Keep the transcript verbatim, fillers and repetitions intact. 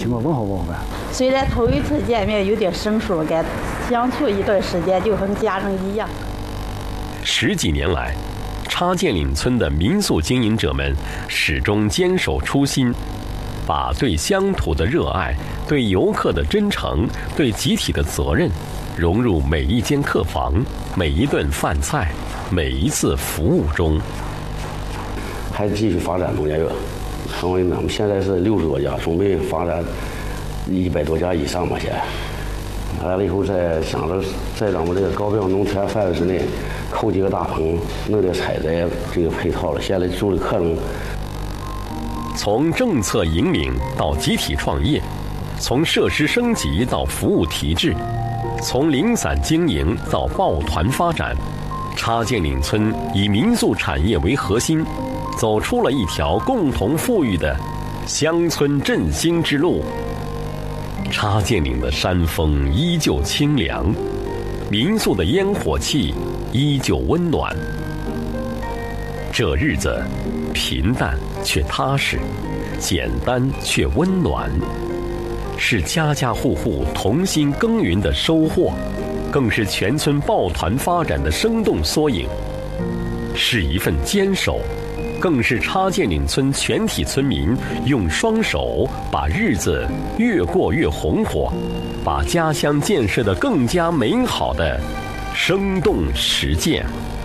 么问候问候呗。 虽然头一次见面有点生疏感，相处一段时间就和家人一样。 十几年来，插涧岭村的民宿经营者们始终坚守初心，把对乡土的热爱、对游客的真诚、对集体的责任融入每一间客房、每一顿饭菜、每一次服务中。 还继续发展农家乐，成为我们现在是六十多家，准备发展一百多家以上吧。现在完了以后，再想着在咱们这个高标农田范围之内，扣几个大棚，弄点采摘这个配套了。现在住的客人， 从政策引领到集体创业，从设施升级到服务提质，从零散经营到抱团发展，插涧岭村以民宿产业为核心，走出了一条共同富裕的乡村振兴之路。插涧岭的山风依旧清凉，民宿的烟火气依旧温暖。这日子平淡却踏实，简单却温暖，是家家户户同心耕耘的收获，更是全村抱团发展的生动缩影，是一份坚守，更是插涧岭村全体村民用双手把日子越过越红火，把家乡建设得更加美好的生动实践。